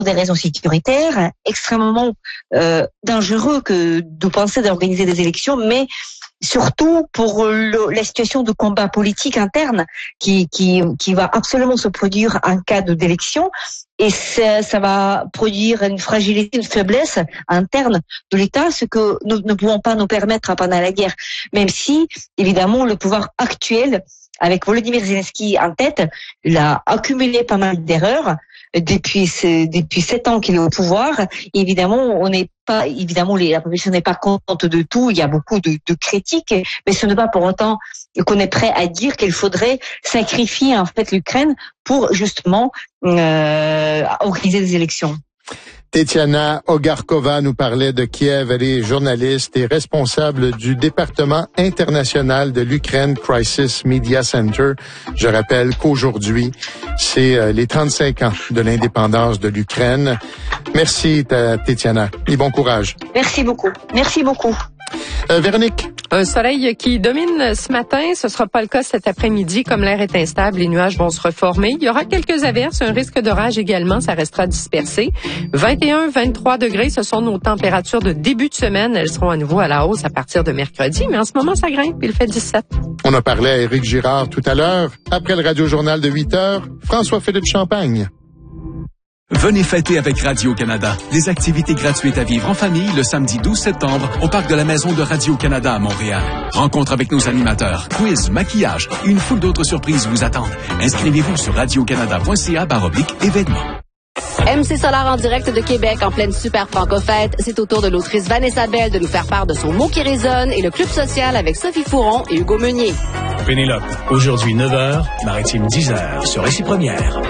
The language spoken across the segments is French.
des raisons sécuritaires, extrêmement dangereux que de penser d'organiser des élections, mais surtout pour la situation de combat politique interne qui va absolument se produire en cas d'élection, et ça va produire une fragilité, une faiblesse interne de l'État, ce que nous ne pouvons pas nous permettre pendant la guerre, même si évidemment le pouvoir actuel avec Volodymyr Zelensky en tête, il a accumulé pas mal d'erreurs depuis 7 ans qu'il est au pouvoir. Évidemment, la population n'est pas contente de tout. Il y a beaucoup de critiques, mais ce n'est pas pour autant qu'on est prêt à dire qu'il faudrait sacrifier en fait l'Ukraine pour justement organiser des élections. Tetiana Ogarkova nous parlait de Kiev. Elle est journaliste et responsable du département international de l'Ukraine Crisis Media Center. Je rappelle qu'aujourd'hui, c'est les 35 ans de l'indépendance de l'Ukraine. Merci, Tetiana, et bon courage. Merci beaucoup. Merci beaucoup. Véronique. Un soleil qui domine ce matin, ce sera pas le cas cet après-midi. Comme l'air est instable, les nuages vont se reformer. Il y aura quelques averses, un risque d'orage également, ça restera dispersé. 21-23 degrés, ce sont nos températures de début de semaine. Elles seront à nouveau à la hausse à partir de mercredi, mais en ce moment, ça grimpe, il fait 17. On a parlé à Éric Girard tout à l'heure. Après le Radio-Journal de 8 heures, François-Philippe Champagne. Venez fêter avec Radio-Canada. Des activités gratuites à vivre en famille le samedi 12 septembre au parc de la Maison de Radio-Canada à Montréal. Rencontre avec nos animateurs, quiz, maquillage et une foule d'autres surprises vous attendent. Inscrivez-vous sur radiocanada.ca/événements. MC Solar en direct de Québec en pleine super franco-fête. C'est au tour de l'autrice Vanessa Bell de nous faire part de son mot qui résonne et le club social avec Sophie Fouron et Hugo Meunier. Pénélope, aujourd'hui 9h, Maritime 10h sur Ici Première.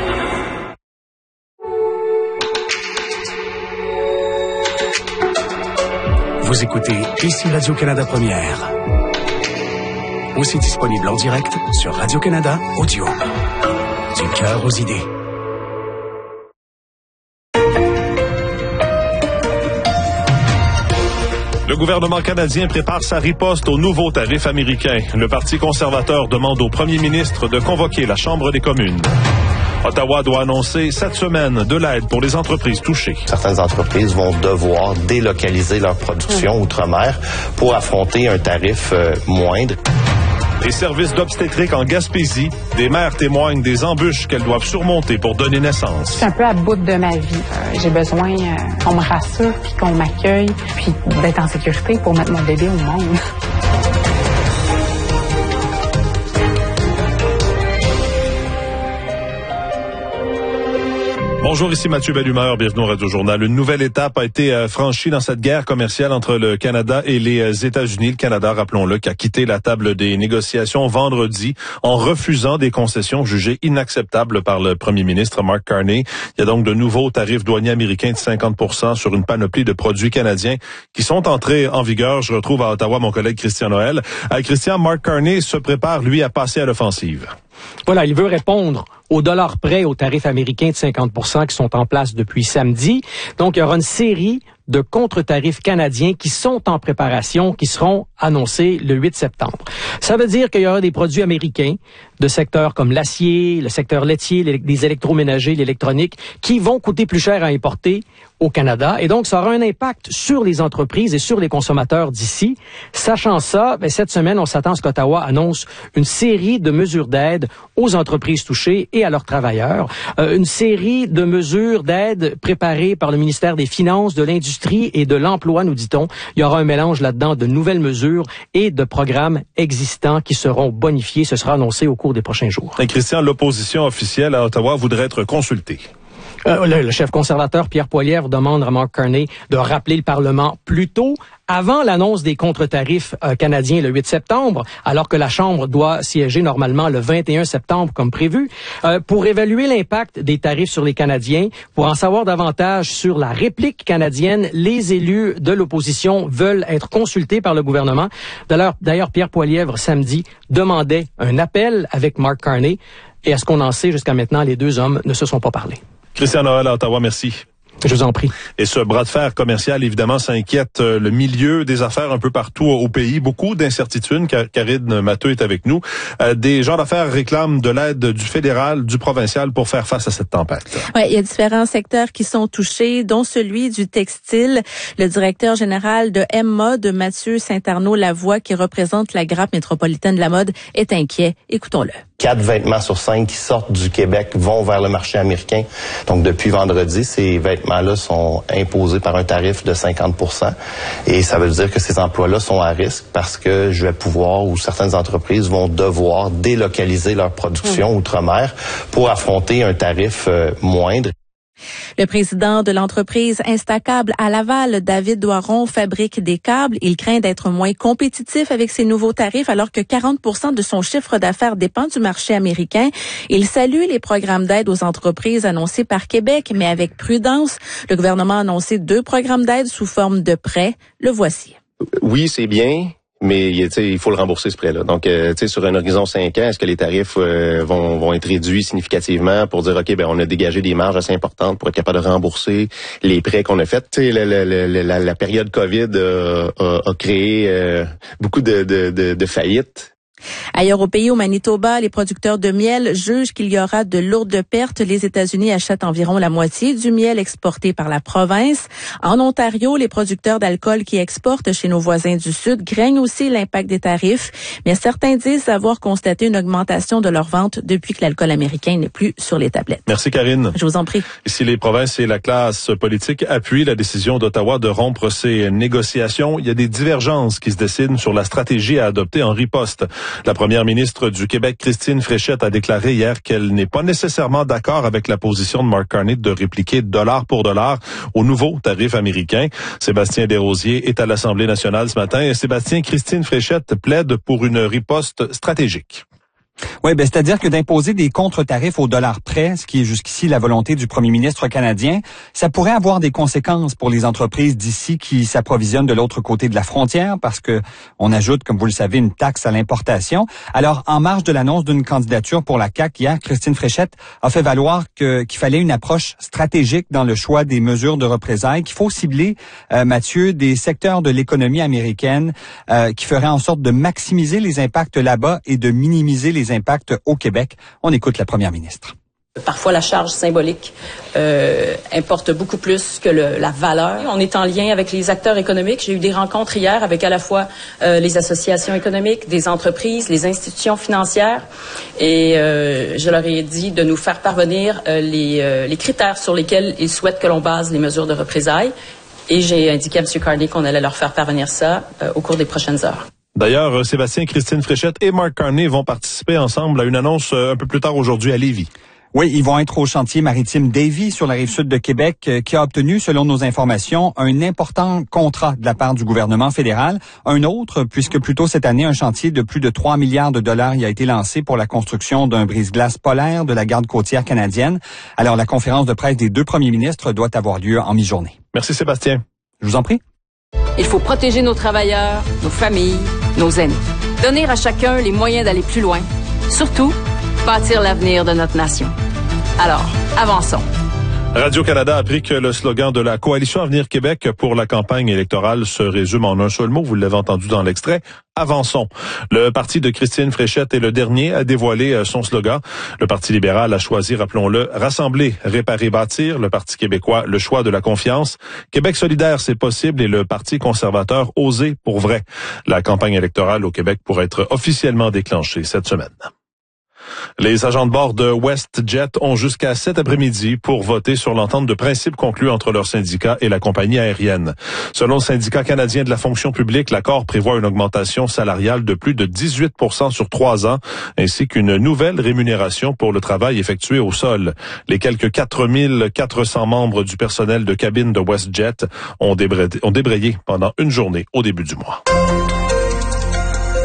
Vous écoutez Ici Radio-Canada Première. Aussi disponible en direct sur Radio-Canada Audio. Du cœur aux idées. Le gouvernement canadien prépare sa riposte aux nouveaux tarifs américains. Le Parti conservateur demande au premier ministre de convoquer la Chambre des communes. Ottawa doit annoncer cette semaine de l'aide pour les entreprises touchées. Certaines entreprises vont devoir délocaliser leur production outre-mer pour affronter un tarif moindre. Les services d'obstétrique en Gaspésie, des mères témoignent des embûches qu'elles doivent surmonter pour donner naissance. Je suis un peu à bout de ma vie. J'ai besoin qu'on me rassure, puis qu'on m'accueille, puis d'être en sécurité pour mettre mon bébé au monde. Bonjour, ici Mathieu Bellumeur, bienvenue au Radio-Journal. Une nouvelle étape a été franchie dans cette guerre commerciale entre le Canada et les États-Unis. Le Canada, rappelons-le, qui a quitté la table des négociations vendredi en refusant des concessions jugées inacceptables par le premier ministre Mark Carney. Il y a donc de nouveaux tarifs douaniers américains de 50% sur une panoplie de produits canadiens qui sont entrés en vigueur. Je retrouve à Ottawa mon collègue Christian Noël. Christian, Mark Carney se prépare, lui, à passer à l'offensive. Voilà, il veut répondre au dollar près aux tarifs américains de 50% qui sont en place depuis samedi. Donc, il y aura une série de contre-tarifs canadiens qui sont en préparation, qui seront annoncés le 8 septembre. Ça veut dire qu'il y aura des produits américains de secteurs comme l'acier, le secteur laitier, les électroménagers, l'électronique, qui vont coûter plus cher à importer au Canada. Et donc, ça aura un impact sur les entreprises et sur les consommateurs d'ici. Sachant ça, cette semaine, on s'attend à ce qu'Ottawa annonce une série de mesures d'aide aux entreprises touchées et à leurs travailleurs. Une série de mesures d'aide préparées par le ministère des Finances, de l'Industrie et de l'Emploi, nous dit-on. Il y aura un mélange là-dedans de nouvelles mesures et de programmes existants qui seront bonifiés. Ce sera annoncé au cours des prochains jours. Et Christian, l'opposition officielle à Ottawa voudrait être consultée. Le chef conservateur Pierre Poilievre demande à Mark Carney de rappeler le Parlement plus tôt, avant l'annonce des contre-tarifs canadiens le 8 septembre, alors que la Chambre doit siéger normalement le 21 septembre comme prévu, pour évaluer l'impact des tarifs sur les Canadiens, pour en savoir davantage sur la réplique canadienne. Les élus de l'opposition veulent être consultés par le gouvernement. D'ailleurs, Pierre Poilievre, samedi, demandait un appel avec Mark Carney. Et à ce qu'on en sait jusqu'à maintenant, les deux hommes ne se sont pas parlé. Christian Noël à Ottawa, merci. Je vous en prie. Et ce bras de fer commercial, évidemment, ça inquiète le milieu des affaires un peu partout au pays. Beaucoup d'incertitudes. Karine Matteux est avec nous. Des gens d'affaires réclament de l'aide du fédéral, du provincial pour faire face à cette tempête. Oui, il y a différents secteurs qui sont touchés, dont celui du textile. Le directeur général de M-Mode, Mathieu Saint-Arnaud-Lavoie, qui représente la grappe métropolitaine de la mode, est inquiet. Écoutons-le. 4 vêtements sur 5 qui sortent du Québec vont vers le marché américain. Donc, depuis vendredi, ces vêtements-là sont imposés par un tarif de 50%. Et ça veut dire que ces emplois-là sont à risque parce que je vais pouvoir, ou certaines entreprises vont devoir délocaliser leur production outre-mer pour affronter un tarif moindre. Le président de l'entreprise Instacable à Laval, David Doiron, fabrique des câbles. Il craint d'être moins compétitif avec ces nouveaux tarifs alors que 40% de son chiffre d'affaires dépend du marché américain. Il salue les programmes d'aide aux entreprises annoncés par Québec, mais avec prudence. Le gouvernement a annoncé 2 programmes d'aide sous forme de prêts. Le voici. Oui, c'est bien. Mais il faut le rembourser ce prêt-là. Donc, sur un horizon 5 ans, est-ce que les tarifs vont être réduits significativement pour dire, OK, on a dégagé des marges assez importantes pour être capable de rembourser les prêts qu'on a faits? La période COVID a créé beaucoup de faillites. Ailleurs au pays, au Manitoba, les producteurs de miel jugent qu'il y aura de lourdes pertes. Les États-Unis achètent environ la moitié du miel exporté par la province. En Ontario, les producteurs d'alcool qui exportent chez nos voisins du Sud craignent aussi l'impact des tarifs. Mais certains disent avoir constaté une augmentation de leurs ventes depuis que l'alcool américain n'est plus sur les tablettes. Merci Karine. Je vous en prie. Si les provinces et la classe politique appuient la décision d'Ottawa de rompre ces négociations, il y a des divergences qui se dessinent sur la stratégie à adopter en riposte. La première ministre du Québec, Christine Fréchette, a déclaré hier qu'elle n'est pas nécessairement d'accord avec la position de Mark Carney de répliquer dollar pour dollar au nouveau tarif américain. Sébastien Desrosiers est à l'Assemblée nationale ce matin. Et Sébastien, Christine Fréchette plaide pour une riposte stratégique. Oui, c'est-à-dire que d'imposer des contre-tarifs au dollar près, ce qui est jusqu'ici la volonté du premier ministre canadien, ça pourrait avoir des conséquences pour les entreprises d'ici qui s'approvisionnent de l'autre côté de la frontière parce que on ajoute, comme vous le savez, une taxe à l'importation. Alors, en marge de l'annonce d'une candidature pour la CAQ hier, Christine Fréchette a fait valoir qu'il fallait une approche stratégique dans le choix des mesures de représailles, qu'il faut cibler, Mathieu, des secteurs de l'économie américaine qui feraient en sorte de maximiser les impacts là-bas et de minimiser les impacts au Québec. On écoute la première ministre. Parfois, la charge symbolique importe beaucoup plus que la valeur. On est en lien avec les acteurs économiques. J'ai eu des rencontres hier avec à la fois les associations économiques, des entreprises, les institutions financières. Et je leur ai dit de nous faire parvenir les critères sur lesquels ils souhaitent que l'on base les mesures de représailles. Et j'ai indiqué à M. Carney qu'on allait leur faire parvenir ça au cours des prochaines heures. D'ailleurs, Sébastien, Christine Fréchette et Mark Carney vont participer ensemble à une annonce un peu plus tard aujourd'hui à Lévis. Oui, ils vont être au chantier maritime Davie sur la rive sud de Québec qui a obtenu, selon nos informations, un important contrat de la part du gouvernement fédéral. Un autre, puisque plus tôt cette année, un chantier de plus de 3 milliards de dollars y a été lancé pour la construction d'un brise-glace polaire de la garde côtière canadienne. Alors, la conférence de presse des 2 premiers ministres doit avoir lieu en mi-journée. Merci Sébastien. Je vous en prie. Il faut protéger nos travailleurs, nos familles, nos aînés. Donner à chacun les moyens d'aller plus loin. Surtout, bâtir l'avenir de notre nation. Alors, avançons. Radio-Canada a appris que le slogan de la Coalition Avenir Québec pour la campagne électorale se résume en un seul mot. Vous l'avez entendu dans l'extrait. Avançons. Le parti de Christine Fréchette est le dernier à dévoiler son slogan. Le Parti libéral a choisi, rappelons-le, Rassembler, réparer, bâtir. Le Parti québécois, le choix de la confiance. Québec solidaire, c'est possible. Et le Parti conservateur, Oser pour vrai. La campagne électorale au Québec pourrait être officiellement déclenchée cette semaine. Les agents de bord de WestJet ont jusqu'à cet après-midi pour voter sur l'entente de principe conclue entre leur syndicat et la compagnie aérienne. Selon le syndicat canadien de la fonction publique, l'accord prévoit une augmentation salariale de plus de 18% sur 3 ans, ainsi qu'une nouvelle rémunération pour le travail effectué au sol. Les quelques 4400 membres du personnel de cabine de WestJet ont débrayé pendant une journée au début du mois.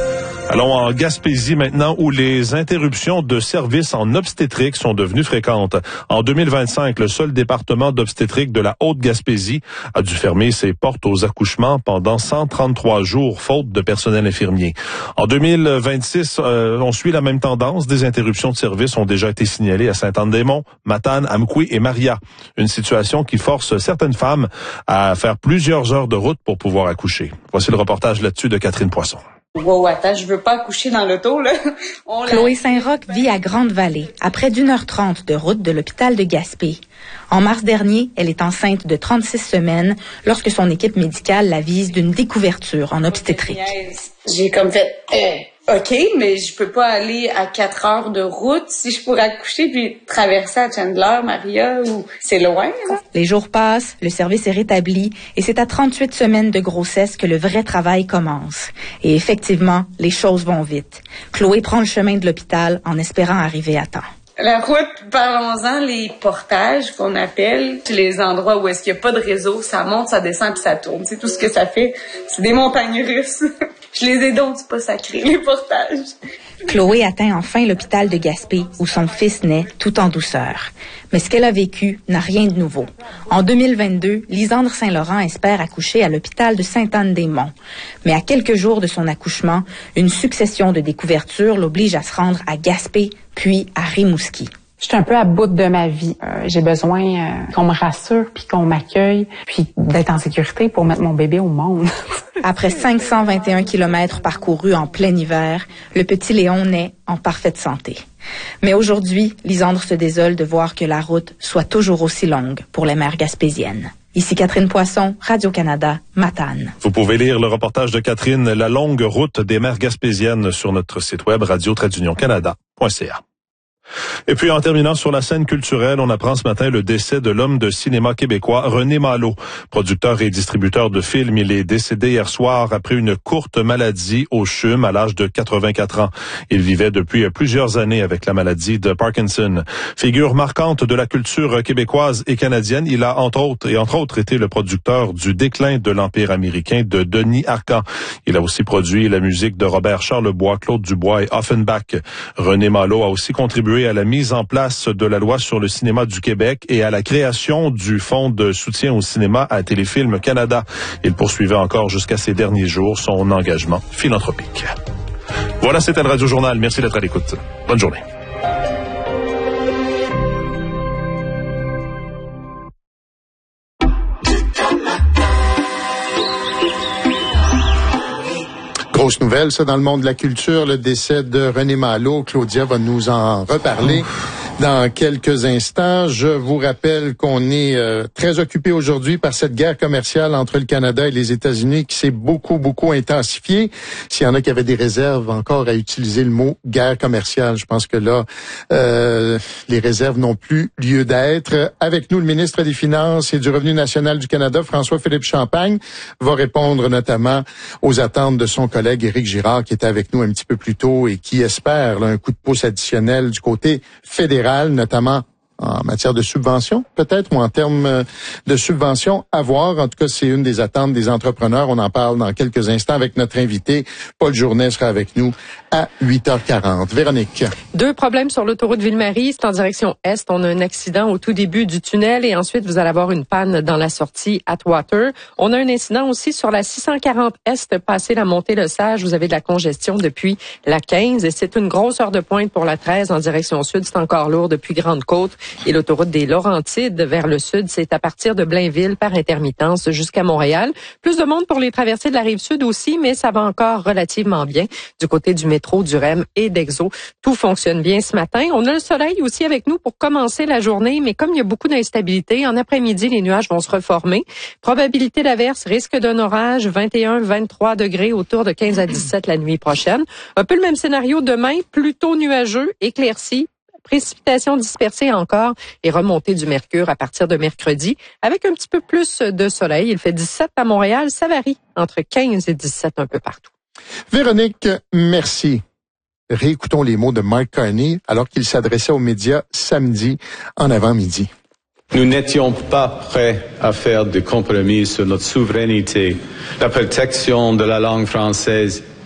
Allons en Gaspésie maintenant, où les interruptions de services en obstétrique sont devenues fréquentes. En 2025, le seul département d'obstétrique de la Haute-Gaspésie a dû fermer ses portes aux accouchements pendant 133 jours, faute de personnel infirmier. En 2026, on suit la même tendance. Des interruptions de services ont déjà été signalées à Sainte-Anne-des-Monts, Matane, Amkoui et Maria. Une situation qui force certaines femmes à faire plusieurs heures de route pour pouvoir accoucher. Voici le reportage là-dessus de Catherine Poisson. Wow, attends, je veux pas accoucher dans l'auto, là. Chloé Saint-Roch vit à Grande-Vallée, à près d'1h30 de route de l'hôpital de Gaspé. En mars dernier, elle est enceinte de 36 semaines lorsque son équipe médicale l'avise d'une découverture en obstétrique. J'ai comme fait, OK, mais je peux pas aller à 4 heures de route si je pourrais accoucher puis traverser à Chandler, Maria, ou c'est loin, là. Les jours passent, le service est rétabli et c'est à 38 semaines de grossesse que le vrai travail commence. Et effectivement, les choses vont vite. Chloé prend le chemin de l'hôpital en espérant arriver à temps. La route, parlons-en, les portages qu'on appelle, les endroits où est-ce qu'il n'y a pas de réseau, ça monte, ça descend puis ça tourne. C'est tout ce que ça fait. C'est des montagnes russes. Je les ai donc, c'est pas sacré, les portages. Chloé atteint enfin l'hôpital de Gaspé, où son fils naît tout en douceur. Mais ce qu'elle a vécu n'a rien de nouveau. En 2022, Lisandre Saint-Laurent espère accoucher à l'hôpital de Sainte-Anne-des-Monts. Mais à quelques jours de son accouchement, une succession de découvertures l'oblige à se rendre à Gaspé, puis à Rimouski. Je suis un peu à bout de ma vie. J'ai besoin qu'on me rassure, puis qu'on m'accueille, puis d'être en sécurité pour mettre mon bébé au monde. Après 521 kilomètres parcourus en plein hiver, le petit Léon naît en parfaite santé. Mais aujourd'hui, Lisandre se désole de voir que la route soit toujours aussi longue pour les mères gaspésiennes. Ici Catherine Poisson, Radio-Canada, Matane. Vous pouvez lire le reportage de Catherine, La longue route des mères gaspésiennes, sur notre site web radio-canada.ca. Et puis, en terminant sur la scène culturelle, on apprend ce matin le décès de l'homme de cinéma québécois René Malo. Producteur et distributeur de films, il est décédé hier soir après une courte maladie au CHUM à l'âge de 84 ans. Il vivait depuis plusieurs années avec la maladie de Parkinson. Figure marquante de la culture québécoise et canadienne, il a entre autres été le producteur du déclin de l'Empire américain de Denis Arcand. Il a aussi produit la musique de Robert Charlebois, Claude Dubois et Offenbach. René Malo a aussi contribué à la mise en place de la loi sur le cinéma du Québec et à la création du Fonds de soutien au cinéma à Téléfilm Canada. Il poursuivait encore jusqu'à ses derniers jours son engagement philanthropique. Voilà, c'était le Radio Journal. Merci d'être à l'écoute. Bonne journée. Grosse nouvelle, ça, dans le monde de la culture, le décès de René Malo. Claudia va nous en reparler dans quelques instants. Je vous rappelle qu'on est très occupé aujourd'hui par cette guerre commerciale entre le Canada et les États-Unis qui s'est beaucoup intensifiée. S'il y en a qui avaient des réserves encore à utiliser le mot guerre commerciale, je pense que là, les réserves n'ont plus lieu d'être. Avec nous, le ministre des Finances et du Revenu national du Canada, François-Philippe Champagne, va répondre notamment aux attentes de son collègue Éric Girard, qui était avec nous un petit peu plus tôt et qui espère là, un coup de pouce additionnel du côté fédéral, notamment en matière de subventions, peut-être, ou en termes de subventions à voir. En tout cas, c'est une des attentes des entrepreneurs. On en parle dans quelques instants avec notre invité. Paul Journet sera avec nous à 8h40. Véronique. 2 problèmes sur l'autoroute Ville-Marie. C'est en direction est. On a un accident au tout début du tunnel et ensuite, vous allez avoir une panne dans la sortie Atwater. On a un incident aussi sur la 640 Est, passé la montée Le Sage. Vous avez de la congestion depuis la 15 et c'est une grosse heure de pointe pour la 13 en direction sud. C'est encore lourd depuis Grande-Côte. Et l'autoroute des Laurentides vers le sud, c'est à partir de Blainville par intermittence jusqu'à Montréal. Plus de monde pour les traversées de la Rive-Sud aussi, mais ça va encore relativement bien du côté du métro, du REM et d'Exo. Tout fonctionne bien ce matin. On a le soleil aussi avec nous pour commencer la journée, mais comme il y a beaucoup d'instabilité, en après-midi, les nuages vont se reformer. Probabilité d'averse, risque d'un orage, 21-23 degrés, autour de 15 à 17 la nuit prochaine. Un peu le même scénario demain, plutôt nuageux, éclairci. Précipitations dispersées encore et remontée du mercure à partir de mercredi avec un petit peu plus de soleil. Il fait 17 à Montréal. Ça varie entre 15 et 17 un peu partout. Véronique, merci. Réécoutons les mots de Mark Carney alors qu'il s'adressait aux médias samedi en avant-midi. Nous n'étions pas prêts à faire de compromis sur notre souveraineté, la protection de la langue française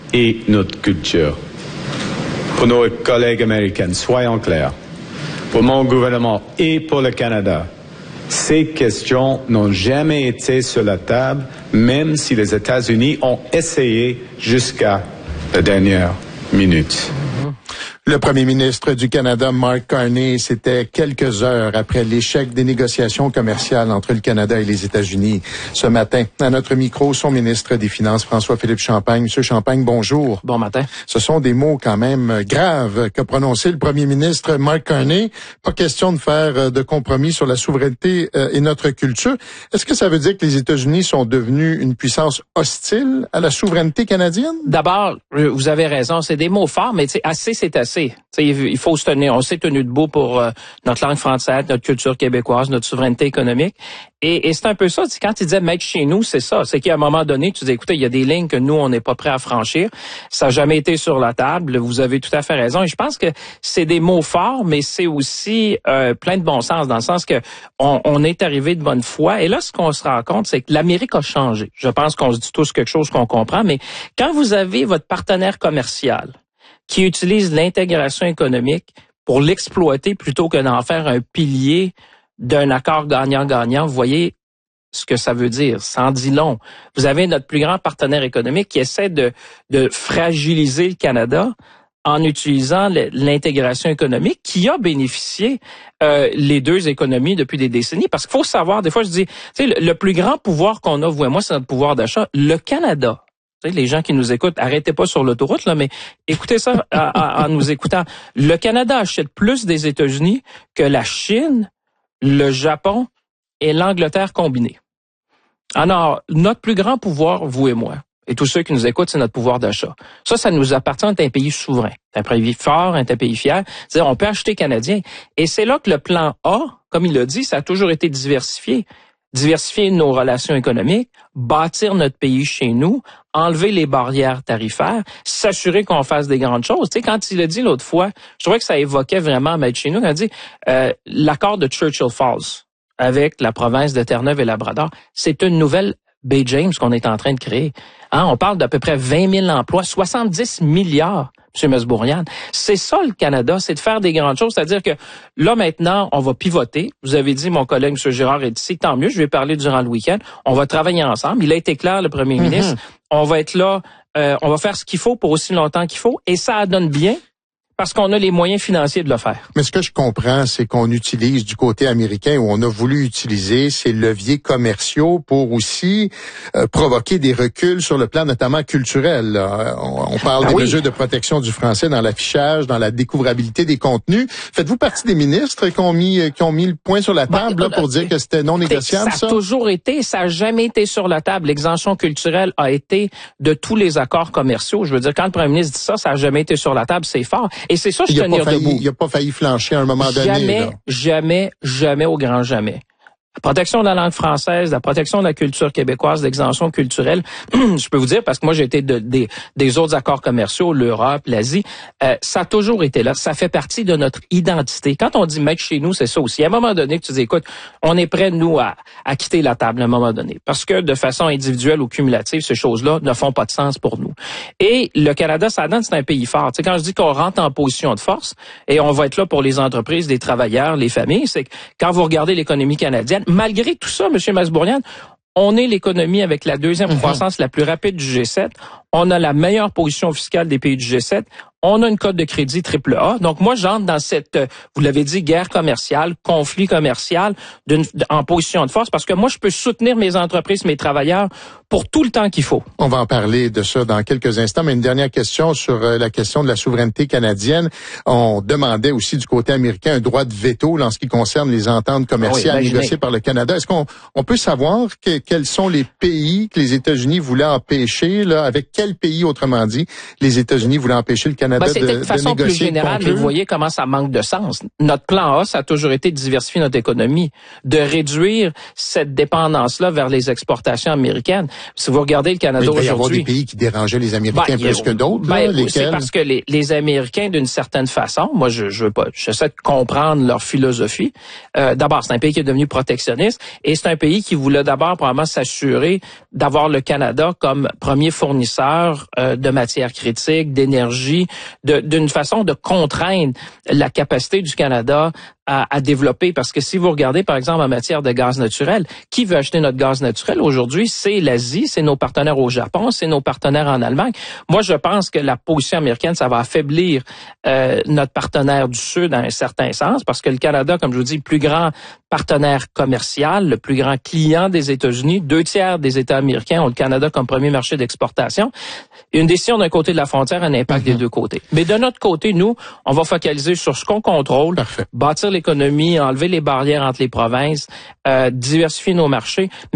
et notre culture. Pour nos collègues américains, soyons clairs. Pour mon gouvernement et pour le Canada, ces questions n'ont jamais été sur la table, même si les États-Unis ont essayé jusqu'à la dernière minute. Le premier ministre du Canada, Mark Carney, c'était quelques heures après l'échec des négociations commerciales entre le Canada et les États-Unis. Ce matin, à notre micro, son ministre des Finances, François-Philippe Champagne. Monsieur Champagne, bonjour. Bon matin. Ce sont des mots quand même graves qu'a prononcé le premier ministre Mark Carney. Pas question de faire de compromis sur la souveraineté et notre culture. Est-ce que ça veut dire que les États-Unis sont devenus une puissance hostile à la souveraineté canadienne? D'abord, vous avez raison, c'est des mots forts, mais assez, c'est assez. T'sais, il faut se tenir, on s'est tenu debout pour notre langue française, notre culture québécoise, notre souveraineté économique. Et c'est un peu ça, quand il disait « mec chez nous », c'est ça. C'est qu'à un moment donné, tu dis « écoutez, il y a des lignes que nous, on n'est pas prêts à franchir. Ça n'a jamais été sur la table. Vous avez tout à fait raison. » Et je pense que c'est des mots forts, mais c'est aussi plein de bon sens, dans le sens que on est arrivé de bonne foi. Et là, ce qu'on se rend compte, c'est que l'Amérique a changé. Je pense qu'on se dit tous quelque chose qu'on comprend, mais quand vous avez votre partenaire commercial qui utilise l'intégration économique pour l'exploiter plutôt que d'en faire un pilier d'un accord gagnant-gagnant, vous voyez ce que ça veut dire. Ça en dit long. Vous avez notre plus grand partenaire économique qui essaie de fragiliser le Canada en utilisant l'intégration économique qui a bénéficié les deux économies depuis des décennies. Parce qu'il faut savoir, des fois je dis, tu sais, le plus grand pouvoir qu'on a, vous et moi, c'est notre pouvoir d'achat. Le Canada, les gens qui nous écoutent, arrêtez pas sur l'autoroute, là, mais écoutez ça en nous écoutant. Le Canada achète plus des États-Unis que la Chine, le Japon et l'Angleterre combinés. Alors, notre plus grand pouvoir, vous et moi, et tous ceux qui nous écoutent, c'est notre pouvoir d'achat. Ça nous appartient d'être un pays souverain, un pays fort, un pays fier. C'est-à-dire, on peut acheter canadien. Et c'est là que le plan A, comme il l'a dit, ça a toujours été diversifié. Diversifier nos relations économiques, bâtir notre pays chez nous, enlever les barrières tarifaires, s'assurer qu'on fasse des grandes choses. Tu sais, quand il a dit l'autre fois, je trouvais que ça évoquait vraiment Maître chez nous, quand il a dit l'accord de Churchill Falls avec la province de Terre-Neuve et Labrador, c'est une nouvelle Bay James qu'on est en train de créer. Hein, on parle d'à peu près 20 000 emplois, 70 milliards. M. Masbourian. C'est ça le Canada, c'est de faire des grandes choses. C'est-à-dire que là, maintenant, on va pivoter. Vous avez dit, mon collègue M. Girard est ici, tant mieux, je vais parler durant le week-end. On va travailler ensemble. Il a été clair, le premier ministre. On va être là, on va faire ce qu'il faut pour aussi longtemps qu'il faut. Et ça donne bien parce qu'on a les moyens financiers de le faire. Mais ce que je comprends, c'est qu'on utilise du côté américain, où on a voulu utiliser ces leviers commerciaux pour aussi provoquer des reculs sur le plan notamment culturel. On parle des mesures de protection du français dans l'affichage, dans la découvrabilité des contenus. Faites-vous partie des ministres qui ont mis le point sur la table là, pour dire que c'était non négociable, ça? Ça a toujours été, ça n'a jamais été sur la table. L'exemption culturelle a été de tous les accords commerciaux. Je veux dire, quand le premier ministre dit ça, ça n'a jamais été sur la table, c'est fort. Et c'est ça, je tenir debout. Il n'a pas failli flancher à un moment donné. Jamais au grand jamais. La protection de la langue française, la protection de la culture québécoise, l'exemption culturelle, je peux vous dire, parce que moi j'ai été des autres accords commerciaux, l'Europe, l'Asie, ça a toujours été là. Ça fait partie de notre identité. Quand on dit mettre chez nous, c'est ça aussi. À un moment donné, que tu dis, écoute, on est prêt, nous, à quitter la table à un moment donné. Parce que de façon individuelle ou cumulative, ces choses-là ne font pas de sens pour nous. Et le Canada, ça donne, c'est un pays fort. Tu sais, quand je dis qu'on rentre en position de force, et on va être là pour les entreprises, les travailleurs, les familles, c'est que quand vous regardez l'économie canadienne, malgré tout ça, M. Masbourian, on est l'économie avec la deuxième croissance la plus rapide du G7. On a la meilleure position fiscale des pays du G7. On a une cote de crédit AAA. Donc, moi, j'entre dans cette, vous l'avez dit, guerre commerciale, conflit commercial, en position de force, parce que moi, je peux soutenir mes entreprises, mes travailleurs, pour tout le temps qu'il faut. On va en parler de ça dans quelques instants, mais une dernière question sur la question de la souveraineté canadienne. On demandait aussi du côté américain un droit de veto en ce qui concerne les ententes commerciales négociées par le Canada. Est-ce qu'on peut savoir quels sont les pays que les États-Unis voulaient empêcher, là, avec quel pays, autrement dit, les États-Unis voulaient empêcher le Canada Canada c'est de façon plus générale, mais vous voyez comment ça manque de sens. Notre plan A, ça a toujours été de diversifier notre économie, de réduire cette dépendance-là vers les exportations américaines. Si vous regardez le Canada aujourd'hui... Il va y avoir des pays qui dérangeaient les Américains plus que d'autres. C'est parce que les Américains, d'une certaine façon, moi je veux pas, j'essaie de comprendre leur philosophie. D'abord, c'est un pays qui est devenu protectionniste et c'est un pays qui voulait d'abord probablement s'assurer d'avoir le Canada comme premier fournisseur de matières critiques, d'énergie, d'une façon de contraindre la capacité du Canada à développer. Parce que si vous regardez, par exemple, en matière de gaz naturel, qui veut acheter notre gaz naturel aujourd'hui? C'est l'Asie, c'est nos partenaires au Japon, c'est nos partenaires en Allemagne. Moi, je pense que la position américaine, ça va affaiblir notre partenaire du Sud dans un certain sens, parce que le Canada, comme je vous dis, le plus grand partenaire commercial, le plus grand client des États-Unis, 2/3 des États américains ont le Canada comme premier marché d'exportation. Une décision d'un côté de la frontière a un impact des deux côtés. Mais de notre côté, nous, on va focaliser sur ce qu'on contrôle, bâtir l'économie, enlever les barrières entre les provinces, diversifier nos marchés.